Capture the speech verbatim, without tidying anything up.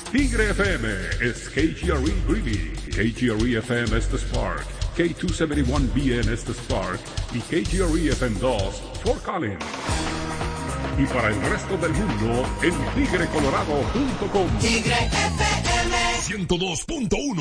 Tigre F M es K G R E Greeley, K G R E F M es The Spark, K doscientos setenta y uno B N es The Spark y K G R E F M dos Fort Collins. Y para el resto del mundo en tigre colorado punto com. Tigre F M ciento dos punto uno